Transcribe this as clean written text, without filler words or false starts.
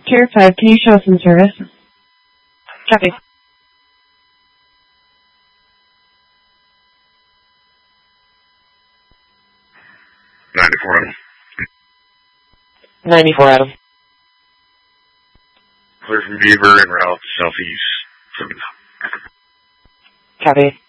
Tier 5, can you show us some service? Copy. Adam. 94 Adam. Clear from Beaver and route southeast. Copy.